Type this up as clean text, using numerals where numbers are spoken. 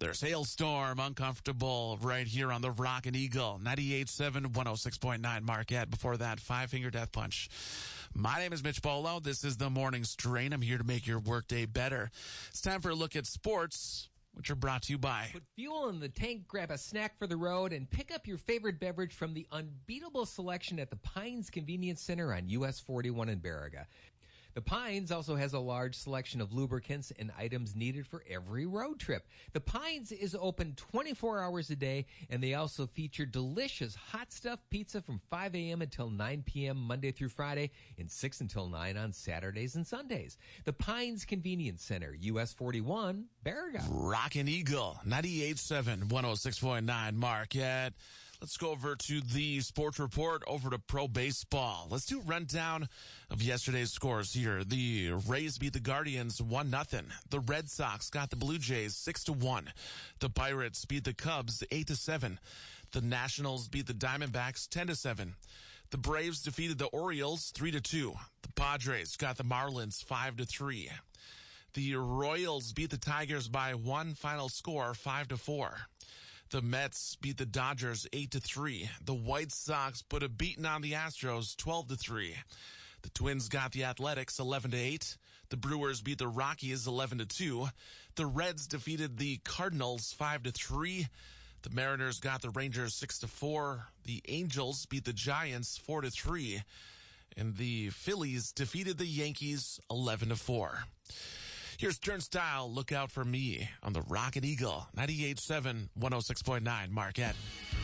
There's Hailstorm, Uncomfortable, right here on the Rockin' Eagle, 98.7, 106.9 Marquette. Before that, Five Finger Death Punch. My name is Mitch Bolo. This is the Morning Strain. I'm here to make your workday better. It's time for a look at sports, which are brought to you by... Put fuel in the tank, grab a snack for the road, and pick up your favorite beverage from the unbeatable selection at the Pines Convenience Center on US 41 in Baraga. The Pines also has a large selection of lubricants and items needed for every road trip. The Pines is open 24 hours a day, and they also feature delicious hot stuff pizza from 5 a.m. until 9 p.m. Monday through Friday and 6 until 9 on Saturdays and Sundays. The Pines Convenience Center, US 41, Baraga. Rockin' Eagle, 98.7, 106.9 Marquette. Let's go over to the sports report, over to pro baseball. Let's do a rundown of yesterday's scores here. The Rays beat the Guardians 1-0. The Red Sox got the Blue Jays 6-1. The Pirates beat the Cubs 8-7. The Nationals beat the Diamondbacks 10-7. The Braves defeated the Orioles 3-2. The Padres got the Marlins 5-3. The Royals beat the Tigers by one final score, 5-4. The Mets beat the Dodgers 8-3. The White Sox put a beating on the Astros 12-3. The Twins got the Athletics 11-8. The Brewers beat the Rockies 11-2. The Reds defeated the Cardinals 5-3. The Mariners got the Rangers 6-4. The Angels beat the Giants 4-3. And the Phillies defeated the Yankees 11-4. Here's Turnstile. Look out for me on the Rockin' Eagle, 98.7, 106.9 Marquette.